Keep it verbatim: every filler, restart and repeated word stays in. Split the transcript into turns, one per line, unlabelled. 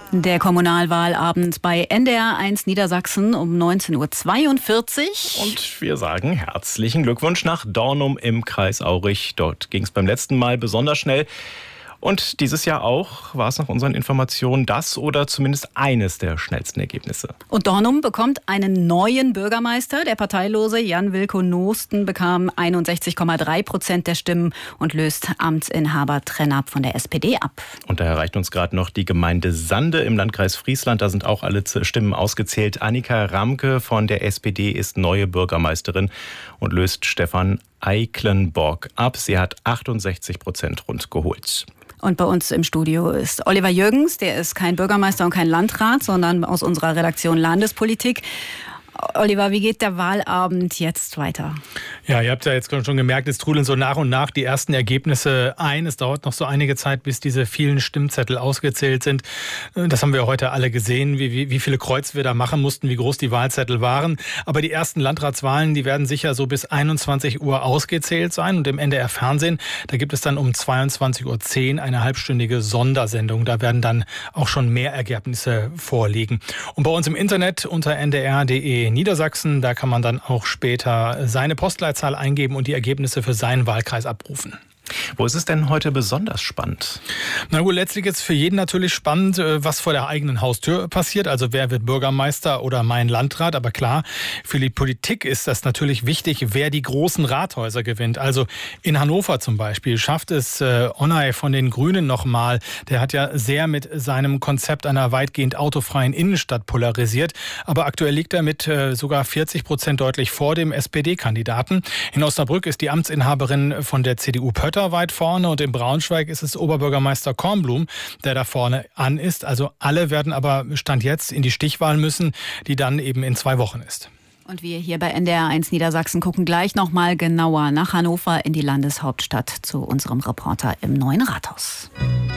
Der Kommunalwahlabend bei N D R eins Niedersachsen um neunzehn Uhr zweiundvierzig.
Und wir sagen herzlichen Glückwunsch nach Dornum im Kreis Aurich. Dort ging es beim letzten Mal besonders schnell. Und dieses Jahr auch war es nach unseren Informationen das oder zumindest eines der schnellsten Ergebnisse.
Und Dornum bekommt einen neuen Bürgermeister. Der parteilose Jan Wilko Noosten bekam einundsechzig Komma drei Prozent der Stimmen und löst Amtsinhaber Trennap von der S P D ab.
Und da erreicht uns gerade noch die Gemeinde Sande im Landkreis Friesland. Da sind auch alle Stimmen ausgezählt. Annika Ramke von der S P D ist neue Bürgermeisterin und löst Stefan Eiklenborg ab. Sie hat achtundsechzig Prozent rund geholt.
Und bei uns im Studio ist Oliver Jürgens, der ist kein Bürgermeister und kein Landrat, sondern aus unserer Redaktion Landespolitik. Oliver, wie geht der Wahlabend jetzt weiter?
Ja, ihr habt ja jetzt schon gemerkt, es trudeln so nach und nach die ersten Ergebnisse ein. Es dauert noch so einige Zeit, bis diese vielen Stimmzettel ausgezählt sind. Das haben wir heute alle gesehen, wie, wie, wie viele Kreuz wir da machen mussten, wie groß die Wahlzettel waren. Aber die ersten Landratswahlen, die werden sicher so bis einundzwanzig Uhr ausgezählt sein. Und im N D R Fernsehen, da gibt es dann um zweiundzwanzig Uhr zehn eine halbstündige Sondersendung. Da werden dann auch schon mehr Ergebnisse vorliegen. Und bei uns im Internet unter n d r punkt d e Niedersachsen, da kann man dann auch später seine Postleitzahl eingeben und die Ergebnisse für seinen Wahlkreis abrufen.
Wo ist es denn heute besonders spannend?
Na gut, letztlich ist für jeden natürlich spannend, was vor der eigenen Haustür passiert. Also wer wird Bürgermeister oder mein Landrat. Aber klar, für die Politik ist das natürlich wichtig, wer die großen Rathäuser gewinnt. Also in Hannover zum Beispiel schafft es äh, Onay von den Grünen nochmal. Der hat ja sehr mit seinem Konzept einer weitgehend autofreien Innenstadt polarisiert. Aber aktuell liegt er mit äh, sogar vierzig Prozent deutlich vor dem S P D-Kandidaten. In Osnabrück ist die Amtsinhaberin von der C D U Pötter weit vorne und in Braunschweig ist es Oberbürgermeister Kornblum, der da vorne an ist. Also alle werden aber Stand jetzt in die Stichwahl müssen, die dann eben in zwei Wochen ist.
Und wir hier bei N D R eins Niedersachsen gucken gleich noch mal genauer nach Hannover in die Landeshauptstadt zu unserem Reporter im Neuen Rathaus.